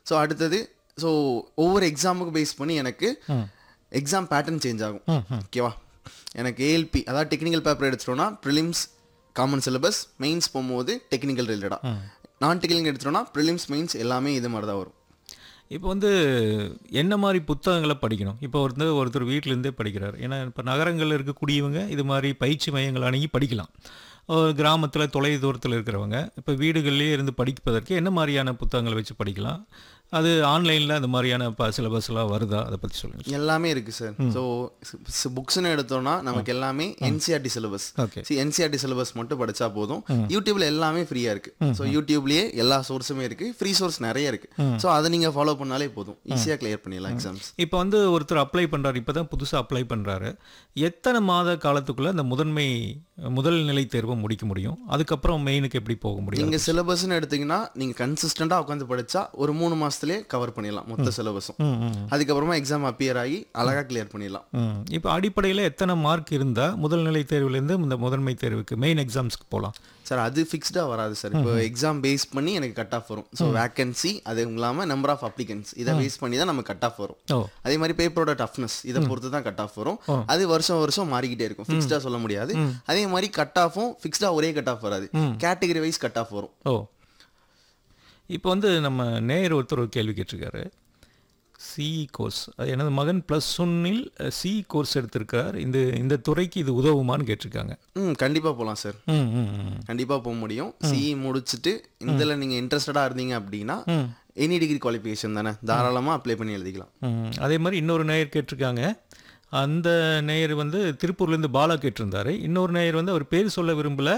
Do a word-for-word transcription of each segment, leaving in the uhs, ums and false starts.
So அடுத்தது so ஒவ்வொரு எக்ஸாமுக்கு பேஸ் பண்ணி எனக்கு எக்ஸாம் பேட்டர்ன் சேஞ்ச் ஆகும். ஓகேவா, எனக்கு ஏஎல்பி அதாவது டெக்னிக்கல் பேப்பர் எடுத்துட்டோம்னா ப்ரிலிம்ஸ் காமன் சிலபஸ், மெயின்ஸ் போகும்போது டெக்னிக்கல் ரிலேட்டடாக, நான் டெக்னிக்கல் எடுத்துட்டோம்னா ப்ரிலிம்ஸ் மெயின்ஸ் எல்லாமே இது மாதிரி தான் வரும். இப்போ வந்து என்ன மாதிரி புத்தகங்களை படிக்கணும்? இப்போ ஒருத்தர் ஒருத்தர் வீட்டிலேருந்தே படிக்கிறார். ஏன்னா இப்போ நகரங்களில் இருக்கக்கூடியவங்க இது மாதிரி பயிற்சி மையங்கள் அணுகி படிக்கலாம். கிராமத்தில் தொலை தூரத்தில் இருக்கிறவங்க இப்போ வீடுகள்லேயே இருந்து படிப்பதற்கு என்ன மாதிரியான புத்தகங்களை வச்சு படிக்கலாம்? அது ஆன்லைனில் அந்த மாதிரியான ப சிலபஸ்லாம் வருதா? அதை பற்றி சொல்லுங்கள். எல்லாமே இருக்குது சார். ஸோ புக்ஸ்ன்னு எடுத்தோம்னா நமக்கு எல்லாமே NCERT syllabus. Okay, C NCERT syllabus மட்டும் படித்தா போதும். யூடியூப்ல எல்லாமே ஃப்ரீயாக இருக்குது. ஸோ யூடியூப்லேயே எல்லா சோர்ஸுமே இருக்குது, ஃப்ரீ சோர்ஸ் நிறைய இருக்குது. ஸோ அதை நீங்கள் ஃபாலோ பண்ணாலே போதும், ஈஸியாக கிளியர் பண்ணிடலாம் எக்ஸாம்ஸ். இப்போ வந்து ஒருத்தர் அப்ளை பண்ணுறாரு, இப்போ தான் புதுசாக அப்ளை பண்ணுறாரு. எத்தனை மாத காலத்துக்குள்ளே அந்த முதன்மை முதல் நிலை தேர்வை முடிக்க முடியும்? அதுக்கப்புறம் மெயினுக்கு எப்படி போக முடியும்? நீங்கள் சிலபஸ்ன்னு எடுத்தீங்கன்னா நீங்கள் கன்சிஸ்டண்டாக உட்காந்து படித்தா ஒரு மூணு மாதத்துலேயே கவர் பண்ணிடலாம் மொத்த சிலபஸும். அதுக்கப்புறமா எக்ஸாம் அப்பியர் ஆகி அழகாக கிளியர் பண்ணிடலாம். இப்போ அடிப்படையில் எத்தனை மார்க் இருந்தால் முதல் நிலை தேர்வுலேருந்து இந்த முதன்மை தேர்வுக்கு மெயின் எக்ஸாம்ஸ்க்கு போகலாம்? சார் அது ஃபிக்ஸ்டாக வராது சார். இப்போ எக்ஸாம் பேஸ் பண்ணி எனக்கு கட் ஆஃப் வரும். ஸோ வேக்கன்சி அது இல்லாமல் நம்பர் ஆஃப் அப்ளிகன்ஸ் இதை பேஸ் பண்ணி தான் நமக்கு கட் ஆஃப் வரும். அதே மாதிரி பேப்பரோட டஃப்னஸ் இதை பொறுத்து தான் கட் ஆஃப் வரும். அது வருஷம் வருஷம் மாறிக்கிட்டே இருக்கும், ஃபிக்ஸ்டாக சொல்ல முடியாது. அதே மாதிரி கட் ஆஃபும் ஃபிக்ஸ்டாக ஒரே கட் ஆஃப் வராது, கேட்டகரி வைஸ் கட் ஆஃப் வரும். ஓ, இப்போ வந்து நம்ம நேயர் ஒருத்தர் ஒரு கேள்வி கேட்டிருக்காரு. சிஇ கோர்ஸ், அது எனது மகன் ப்ளஸ் ஒன்னில் சிஇ கோர்ஸ் எடுத்திருக்கார், இந்த இந்த துறைக்கு இது உதவுமான்னு கேட்டிருக்காங்க. ம் கண்டிப்பாக போகலாம் சார். ம் ம் கண்டிப்பாக போக முடியும். சிஇ முடிச்சுட்டு இதில் நீங்கள் இன்ட்ரெஸ்டடாக இருந்தீங்க அப்படின்னா எனி டிகிரி குவாலிஃபிகேஷன் தானே, தாராளமாக அப்ளை பண்ணி எழுதிக்கலாம். அதே மாதிரி இன்னொரு நேயர் கேட்டிருக்காங்க. அந்த நேயர் வந்து திருப்பூர்லேருந்து பாலா கேட்டிருந்தார். இன்னொரு நேயர் வந்து அவர் பேர் சொல்ல விரும்பலை.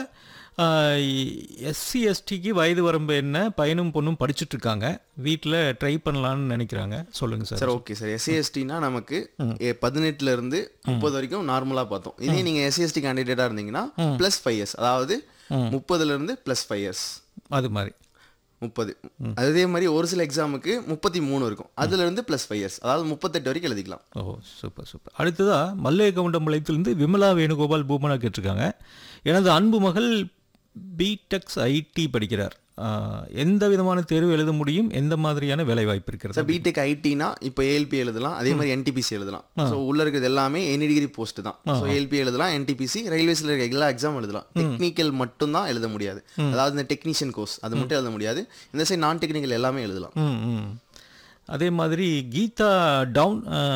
எஸ்சி எஸ்டிக்கு வயது வரம்பு என்ன, பையனும் பொண்ணும் படிச்சுட்டு இருக்காங்க, வீட்டில் ட்ரை பண்ணலான்னு நினைக்கிறாங்க, சொல்லுங்கள் sir. Sir okay sir, SC எஸ்டினா நமக்கு பதினெட்டுல இருந்து முப்பது வரைக்கும் நார்மலாக பார்த்தோம். இதே நீங்கள் எஸ்சி எஸ்டி கேண்டிடேட்டாக இருந்தீங்கன்னா ப்ளஸ் ஃபைவ் இயர்ஸ், அதாவது முப்பதுல இருந்து ப்ளஸ் ஃபைவ் இயர்ஸ் அது மாதிரி முப்பது. அதே மாதிரி ஒரு சில எக்ஸாமுக்கு முப்பத்தி மூணு இருக்கும், அதுல இருந்து பிளஸ் ஃபைவ் இயர்ஸ், அதாவது முப்பத்தெட்டு வரைக்கும் எழுதிக்கலாம். ஓ சூப்பர் சூப்பர். அடுத்ததா மல்லே கவுண்டம்பாளையத்திலிருந்து விமலா வேணுகோபால் பூமனா கேட்டிருக்காங்க. எனது அன்பு மகள் பிடெக்ஸ் ஐடி படிக்கிறார், எந்த விதமான தேர்வு எழுத முடியும், எந்த மாதிரியான வேலை வாய்ப்பு இருக்கிறது? சார் பிடெக் ஐடினா இப்போ ஏஎல்பி எழுதலாம், அதே மாதிரி என்டிபிசி எழுதலாம். ஸோ உள்ள இருக்கிறது எல்லாமே எனி டிகிரி போஸ்ட் தான். ஸோ ஏஎல்பி எழுதலாம், என்டிபிசி, ரயில்வேஸில் இருக்க எல்லா எக்ஸாம் எழுதலாம். டெக்னிக்கல் மட்டும் தான் எழுத முடியாது, அதாவது இந்த டெக்னீஷியன் கோர்ஸ் அது மட்டும் எழுத முடியாது. இந்த சைட் நான் டெக்னிக்கல் எல்லாமே எழுதலாம். அதே மாதிரி கீதா டவுன்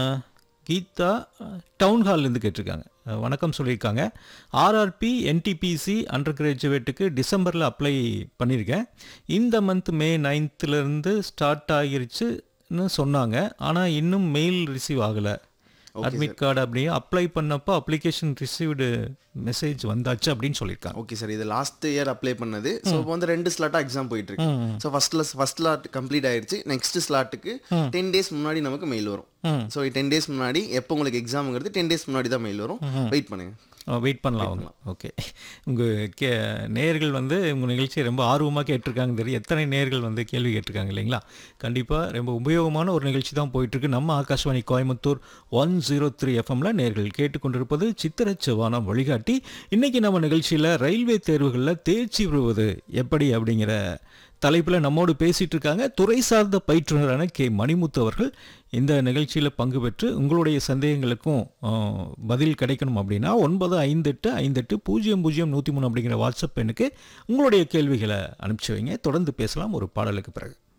கீதா டவுன் ஹால்லேருந்து கேட்டிருக்காங்க, வணக்கம் சொல்லியிருக்காங்க. ஆர்ஆர்பி என்டிபிசி அண்டர் கிராஜுவேட்டுக்கு டிசம்பரில் அப்ளை பண்ணியிருக்கேன். இந்த மந்த் மே நைன்த்துலேருந்து ஸ்டார்ட் ஆகிருச்சுன்னு சொன்னாங்க, ஆனால் இன்னும் மெயில் ரிசீவ் ஆகலை. அட்மிட் கார்டு அப்படியே அப்ளை பண்ணப்போ அப்ளிகேஷன் ரிசீவ்டு மெசேஜ் வந்தாச்சு அப்படின்னு சொல்லியிருக்காங்க. ஓகே சார், இது லாஸ்ட் இயர் அப்ளை பண்ணது. ஸோ இப்போ வந்து ரெண்டு ஸ்லாட்டாக எக்ஸாம் போயிட்டு இருக்கு. ஸோ ஃபர்ஸ்ட்ல ஃபர்ஸ்ட் ஸ்லாட் கம்ப்ளீட் ஆயிடுச்சு. நெக்ஸ்ட் ஸ்லாட்டுக்கு டென் டேஸ் முன்னாடி நமக்கு மெயில் வரும். ஸோ டென் டேஸ் முன்னாடி எப்போ உங்களுக்கு எக்ஸாமுங்கிறது டென் டேஸ் முன்னாடி தான் மெயில் வரும். வெயிட் பண்ணுங்க, வெயிட் பண்ணலாம் அவங்க. ஓகே, உங்கள் கே நேயர்கள் வந்து உங்கள் நிகழ்ச்சியை ரொம்ப ஆர்வமாக கேட்டிருக்காங்க தெரியும். எத்தனை நேயர்கள் வந்து கேள்வி கேட்டிருக்காங்க இல்லைங்களா? கண்டிப்பாக ரொம்ப உபயோகமான ஒரு நிகழ்ச்சி தான் போயிட்டுருக்கு. நம்ம Akashvani Coimbatore one zero three எஃப்எம்ல நேயர்கள் கேட்டுக்கொண்டிருப்பது சித்திரச்சவானம் வழிகாட்டி. இன்றைக்கி நம்ம நிகழ்ச்சியில் ரயில்வே தேர்வுகளில் தேர்ச்சி பெறுவது எப்படி அப்படிங்கிற தலைப்பில் நம்மோடு பேசிகிட்டு இருக்காங்க துறை சார்ந்த பயிற்றுனரான கே மணிமுத்து அவர்கள். இந்த நிகழ்ச்சியில் பங்கு பெற்று உங்களுடைய சந்தேகங்களுக்கும் பதில் கிடைக்கணும் அப்படின்னா ஒன்பது ஐந்து எட்டு ஐந்து எட்டு பூஜ்ஜியம் பூஜ்ஜியம் நூற்றி மூணு அப்படிங்கிற வாட்ஸ்அப் எண்ணுக்கு உங்களுடைய கேள்விகளை அனுப்பிச்சு வைங்க. தொடர்ந்து பேசலாம் ஒரு பாடலுக்கு பிறகு.